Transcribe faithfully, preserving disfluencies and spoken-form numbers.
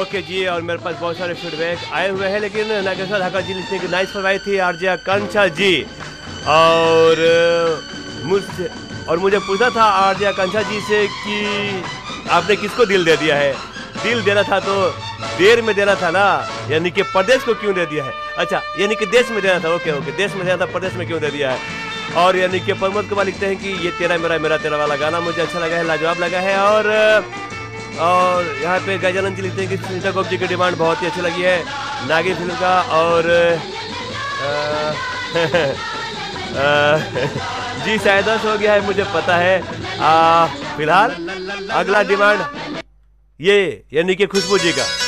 Okay जी, और मेरे पास बहुत सारे फीडबैक आए हुए हैं, लेकिन नागेश्वर धाकड़ जी लिखने की नाइस फरमाई थी आरजे आकांक्षा जी, और मुझसे और मुझे पूछा था आरजे आकांक्षा जी से कि आपने किसको दिल दे दिया है। दिल देना था तो देर में देना था ना, यानी कि प्रदेश को क्यों दे दिया है। अच्छा, यानी कि देश में देना था। ओके ओके, देश में देना था, प्रदेश में क्यों दे दिया है। और यानी कि प्रमोद कुमार लिखते हैं कि ये तेरा मेरा मेरा तेरा वाला गाना मुझे अच्छा लगा है, लाजवाब लगा है। और और यहाँ पे गजानंद जी लिखते हैं कि सुनीता गोप जी की डिमांड बहुत ही अच्छी लगी है नागी फिल्म का। और आ, आ, जी शायद हो गया है, मुझे पता है। फिलहाल अगला डिमांड ये यानी कि खुशबू जी का।